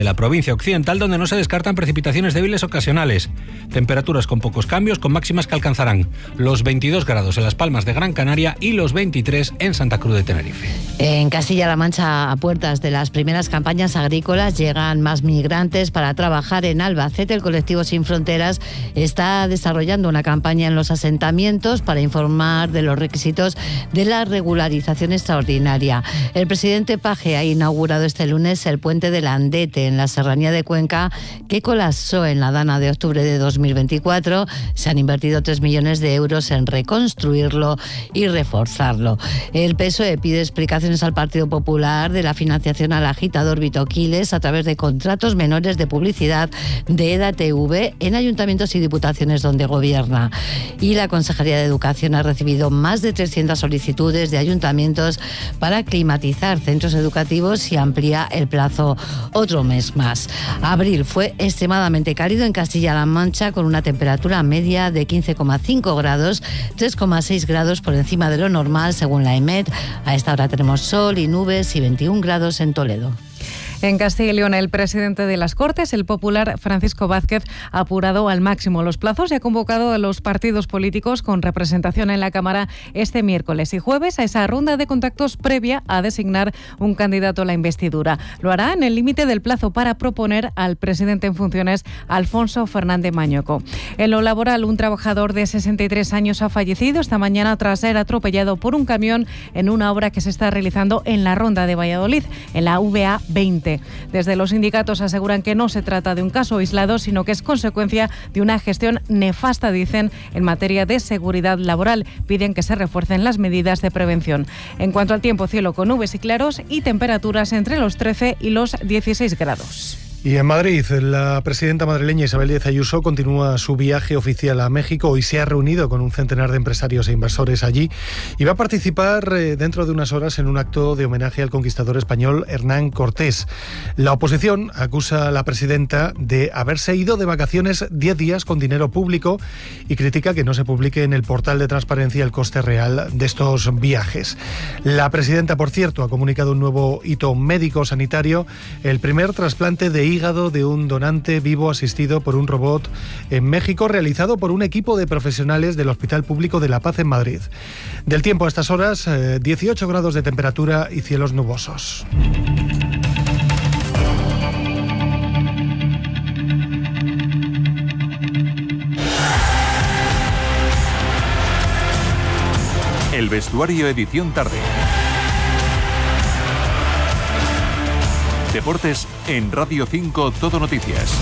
de la provincia occidental, donde no se descartan precipitaciones débiles ocasionales. Temperaturas con pocos cambios, con máximas que alcanzarán los 22 grados en Las Palmas de Gran Canaria y los 23 en Santa Cruz de Tenerife. En Castilla-La Mancha, a puertas de las primeras campañas agrícolas, llegan más migrantes para trabajar en Albacete. El colectivo Sin Fronteras está desarrollando una campaña en los asentamientos para informar de los requisitos de la regularización extraordinaria. El presidente Paje ha inaugurado este lunes el puente del Andete en la Serranía de Cuenca, que colapsó en la dana de octubre de 2024. Se han invertido 3 millones de euros en reconstruirlo y reforzarlo. El PSOE pide explicaciones al Partido Popular de la financiación al agitador Vito Quiles a través de contratos menores de publicidad de EDATV en ayuntamientos y diputaciones donde gobierna. Y la Consejería de Educación ha recibido más de 300 solicitudes de ayuntamientos para climatizar centros educativos y amplía el plazo otro mes más. Abril fue extremadamente cálido en Castilla-La Mancha, con una temperatura media de 15,5 grados, 3,6 grados por encima de lo normal según la EMET. A esta hora tenemos sol y nubes y 21 grados en Toledo. En Castilla y León, el presidente de las Cortes, el popular Francisco Vázquez, ha apurado al máximo los plazos y ha convocado a los partidos políticos con representación en la Cámara este miércoles y jueves a esa ronda de contactos previa a designar un candidato a la investidura. Lo hará en el límite del plazo para proponer al presidente en funciones, Alfonso Fernández Mañueco. En lo laboral, un trabajador de 63 años ha fallecido esta mañana tras ser atropellado por un camión en una obra que se está realizando en la Ronda de Valladolid, en la VA 20. Desde los sindicatos aseguran que no se trata de un caso aislado, sino que es consecuencia de una gestión nefasta, dicen, en materia de seguridad laboral. Piden que se refuercen las medidas de prevención. En cuanto al tiempo, cielo con nubes y claros y temperaturas entre los 13 y los 16 grados. Y en Madrid, la presidenta madrileña Isabel Díaz Ayuso continúa su viaje oficial a México. Hoy se ha reunido con un centenar de empresarios e inversores allí y va a participar dentro de unas horas en un acto de homenaje al conquistador español Hernán Cortés. La oposición acusa a la presidenta de haberse ido de vacaciones 10 días con dinero público y critica que no se publique en el portal de transparencia el coste real de estos viajes. La presidenta, por cierto, ha comunicado un nuevo hito médico-sanitario: el primer trasplante de hígado de un donante vivo asistido por un robot en México, realizado por un equipo de profesionales del Hospital Público de La Paz en Madrid. Del tiempo a estas horas, 18 grados de temperatura y cielos nubosos. El vestuario edición tarde. Deportes en Radio 5 Todo Noticias.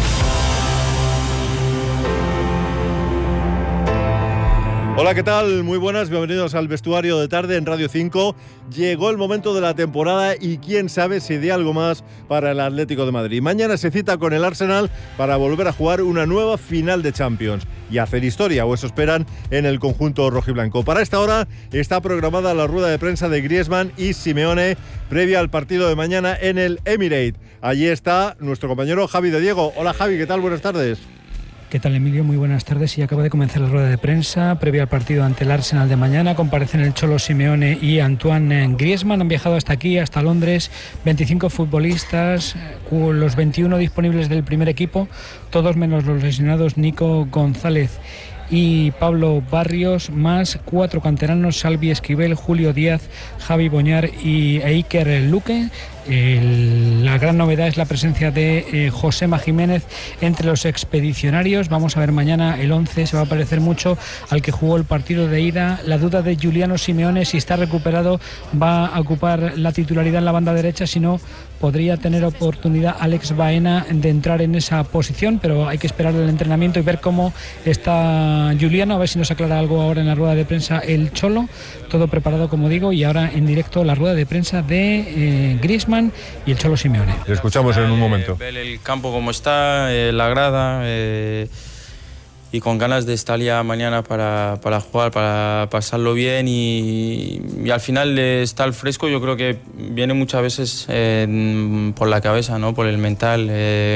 Hola, ¿qué tal? Muy buenas, bienvenidos al vestuario de tarde en Radio 5. Llegó el momento de la temporada y quién sabe si de algo más para el Atlético de Madrid. Mañana se cita con el Arsenal para volver a jugar una nueva final de Champions y hacer historia, o eso esperan en el conjunto rojiblanco. Para esta hora está programada la rueda de prensa de Griezmann y Simeone previa al partido de mañana en el Emirates. Allí está nuestro compañero Javi de Diego. Hola Javi, ¿qué tal? Buenas tardes. ¿Qué tal, Emilio? Muy buenas tardes. Y acaba de comenzar la rueda de prensa previa al partido ante el Arsenal de mañana. Comparecen el Cholo Simeone y Antoine Griezmann. Han viajado hasta aquí, hasta Londres, 25 futbolistas, los 21 disponibles del primer equipo, todos menos los lesionados Nico González y Pablo Barrios, más 4 canteranos: Salvi Esquivel, Julio Díaz, Javi Boñar y Iker Luque. La gran novedad es la presencia de Josema Jiménez entre los expedicionarios. Vamos a ver mañana el 11, se va a parecer mucho al que jugó el partido de ida. La duda de Juliano Simeone, si está recuperado, va a ocupar la titularidad en la banda derecha, si no, podría tener oportunidad Alex Baena de entrar en esa posición, pero hay que esperar el entrenamiento y ver cómo está Juliano, a ver si nos aclara algo ahora en la rueda de prensa el Cholo. Todo preparado, como digo, y ahora en directo la rueda de prensa de Griezmann y el Cholo Simeone. Lo escuchamos en un momento. Ver el campo como está, la grada, y con ganas de estar ya mañana para jugar, para pasarlo bien y al final de estar fresco. Yo creo que viene muchas veces por la cabeza, ¿no? Por el mental.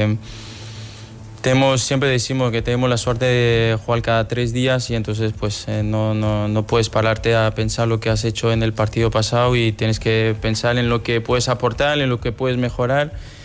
Siempre decimos que tenemos la suerte de jugar cada 3 días y entonces pues no puedes pararte a pensar lo que has hecho en el partido pasado y tienes que pensar en lo que puedes aportar, en lo que puedes mejorar